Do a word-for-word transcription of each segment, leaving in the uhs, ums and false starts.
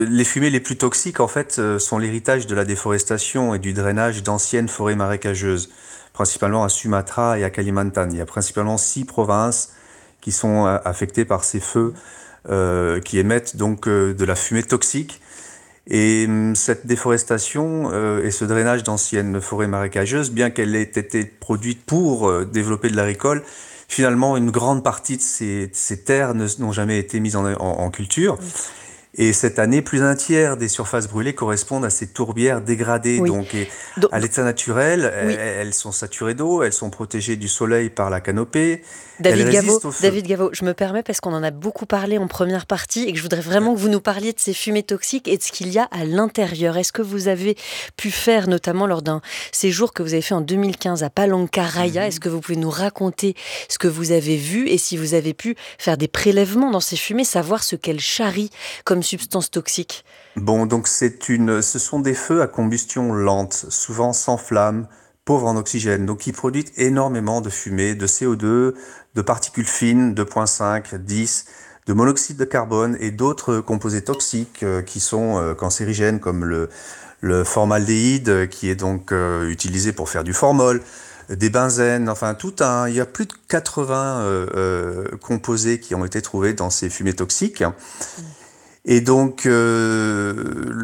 Les fumées les plus toxiques, en fait, euh, sont l'héritage de la déforestation et du drainage d'anciennes forêts marécageuses, principalement à Sumatra et à Kalimantan. Il y a principalement six provinces qui sont euh, affectées par ces feux euh, qui émettent donc euh, de la fumée toxique. Et hum, cette déforestation euh, et ce drainage d'anciennes forêts marécageuses, bien qu'elle ait été produite pour euh, développer de l'agricole, finalement, une grande partie de ces, de ces terres ne- n'ont jamais été mises en, en- en culture. Et cette année, plus d'un tiers des surfaces brûlées correspondent à ces tourbières dégradées. Oui. Donc, et Donc, à l'état naturel, elles, oui. elles sont saturées d'eau, elles sont protégées du soleil par la canopée, elles David Gaveau, résistent au feu. David Gaveau, je me permets parce qu'on en a beaucoup parlé en première partie et que je voudrais vraiment que vous nous parliez de ces fumées toxiques et de ce qu'il y a à l'intérieur. Est-ce que vous avez pu faire, notamment lors d'un séjour que vous avez fait en deux mille quinze à Palangkaraya, est-ce Mhm. que vous pouvez nous raconter ce que vous avez vu et si vous avez pu faire des prélèvements dans ces fumées, savoir ce qu'elles charrient comme substance toxique? Bon, donc c'est une, ce sont des feux à combustion lente, souvent sans flamme, pauvres en oxygène, donc qui produisent énormément de fumée, de C O deux, de particules fines, deux virgule cinq, dix, de monoxyde de carbone et d'autres composés toxiques euh, qui sont euh, cancérigènes comme le, le formaldéhyde euh, qui est donc euh, utilisé pour faire du formol, des benzènes, enfin tout un, il y a plus de quatre-vingts euh, euh, composés qui ont été trouvés dans ces fumées toxiques. Et donc, euh,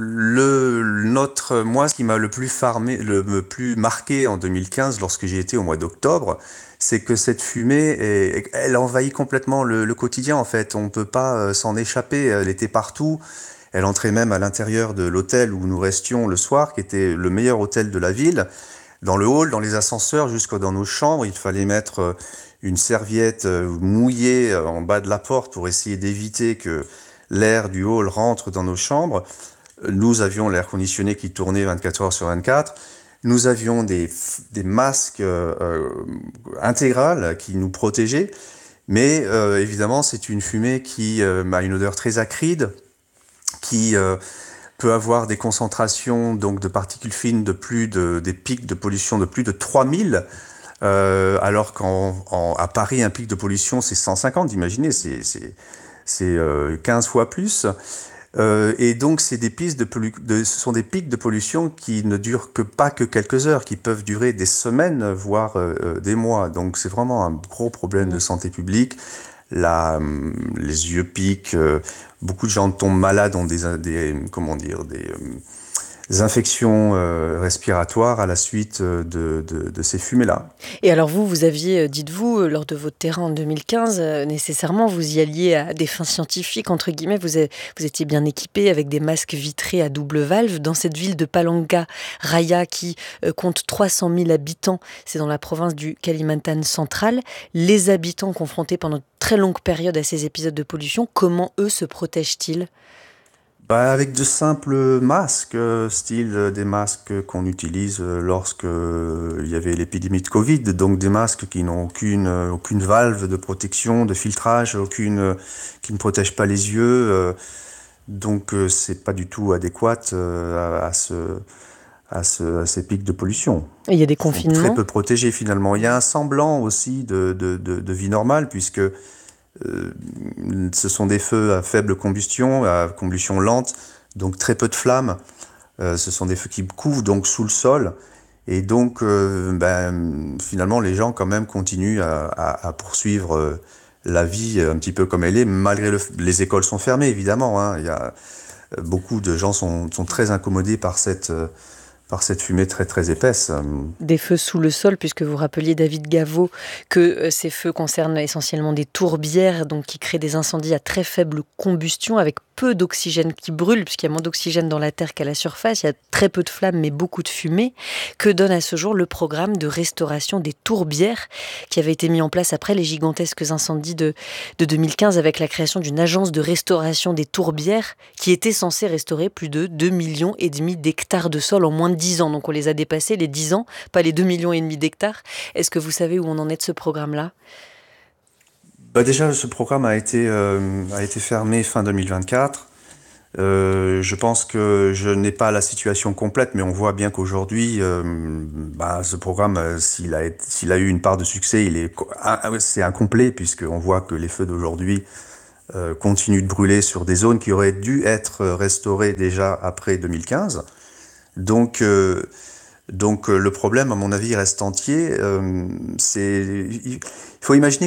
le, notre, moi, ce qui m'a le plus farmé, le, le plus marqué en deux mille quinze, lorsque j'y étais au mois d'octobre, c'est que cette fumée, est, elle envahit complètement le, le quotidien, en fait. On ne peut pas euh, s'en échapper. Elle était partout. Elle entrait même à l'intérieur de l'hôtel où nous restions le soir, qui était le meilleur hôtel de la ville. Dans le hall, dans les ascenseurs, jusque dans nos chambres, il fallait mettre euh, une serviette euh, mouillée euh, en bas de la porte pour essayer d'éviter que l'air du hall rentre dans nos chambres. Nous avions l'air conditionné qui tournait vingt-quatre heures sur vingt-quatre. Nous avions des, des masques euh, euh, intégrales qui nous protégeaient. Mais euh, évidemment, c'est une fumée qui euh, a une odeur très acide, qui euh, peut avoir des concentrations donc de particules fines de plus de des pics de pollution de plus de trois mille, euh, alors qu'à Paris un pic de pollution c'est cent cinquante. Imaginez, c'est c'est c'est euh, quinze fois plus. Euh, et donc, c'est des pistes de, pollu- de, ce sont des pics de pollution qui ne durent que pas que quelques heures, qui peuvent durer des semaines, voire euh, euh, des mois. Donc, c'est vraiment un gros problème de santé publique. La, hum, les yeux piquent, euh, beaucoup de gens tombent malades, ont des, des comment dire, des, euh, des infections euh, respiratoires à la suite euh, de, de, de ces fumées-là. Et alors vous, vous aviez, euh, dites-vous, euh, lors de votre terrain en deux mille quinze, euh, nécessairement, vous y alliez à des fins scientifiques, entre guillemets, vous, avez- vous étiez bien équipé avec des masques vitrés à double valve dans cette ville de Palanga Raya qui euh, compte trois cent mille habitants. C'est dans la province du Kalimantan central. Les habitants confrontés pendant de très longues périodes à ces épisodes de pollution, comment eux se protègent-ils? Bah, avec de simples masques, euh, style euh, des masques qu'on utilise euh, lorsque euh, il y avait l'épidémie de Covid, donc des masques qui n'ont aucune, euh, aucune valve de protection, de filtrage, aucune, euh, qui ne protègent pas les yeux, euh, donc euh, c'est pas du tout adéquat euh, à, à ce, à ce, à ces pics de pollution. Il y a des Ils sont très confinements. peu protégés finalement. Il y a un semblant aussi de, de, de, de vie normale puisque euh, ce sont des feux à faible combustion, à combustion lente, donc très peu de flammes. Euh, ce sont des feux qui couvrent donc sous le sol. Et donc, euh, ben, finalement, les gens quand même continuent à, à, à poursuivre euh, la vie un petit peu comme elle est, malgré le, les écoles sont fermées, évidemment. Hein. Il y a, beaucoup de gens sont, sont très incommodés par cette, euh, par cette fumée très très épaisse. Des feux sous le sol, puisque vous rappeliez, David Gaveau, que euh, ces feux concernent essentiellement des tourbières, donc qui créent des incendies à très faible combustion, avec peu d'oxygène qui brûle, puisqu'il y a moins d'oxygène dans la terre qu'à la surface, il y a très peu de flammes, mais beaucoup de fumée. Que donne à ce jour le programme de restauration des tourbières, qui avait été mis en place après les gigantesques incendies de, de deux mille quinze, avec la création d'une agence de restauration des tourbières, qui était censée restaurer plus de deux millions et demi d'hectares de sol en moins de dix ans. Donc on les a dépassés, les dix ans, pas les deux millions et demi d'hectares. Est-ce que vous savez où on en est de ce programme-là? Bah déjà, ce programme a été, euh, a été fermé fin deux mille vingt-quatre. Euh, je pense que je n'ai pas la situation complète, mais on voit bien qu'aujourd'hui, euh, bah, ce programme, euh, s'il a, s'il a eu une part de succès, il est, c'est incomplet puisqu'on voit que les feux d'aujourd'hui euh, continuent de brûler sur des zones qui auraient dû être restaurées déjà après deux mille quinze. Donc, euh, donc euh, le problème, à mon avis, reste entier. Euh, c'est, il faut imaginer